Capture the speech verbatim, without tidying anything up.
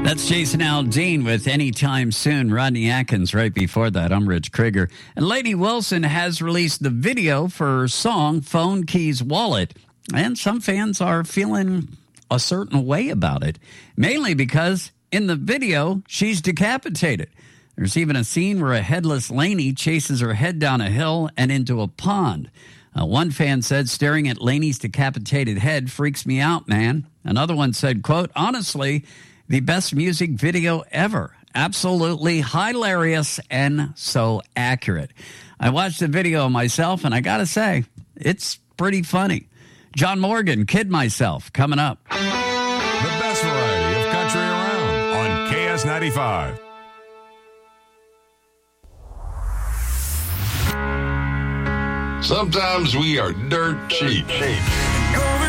That's Jason Aldean with Anytime Soon. Rodney Atkins right before that. I'm Rich Krieger. And Lainey Wilson has released the video for her song, Phone Keys Wallet. And some fans are feeling a certain way about it, mainly because in the video, she's decapitated. There's even a scene where a headless Lainey chases her head down a hill and into a pond. Uh, one fan said, staring at Lainey's decapitated head freaks me out, man. Another one said, quote, honestly, the best music video ever. Absolutely hilarious and so accurate. I watched the video myself, and I got to say, it's pretty funny. John Morgan, Kid Myself, coming up. The best variety of country around on K S ninety-five. Sometimes we are dirt cheap.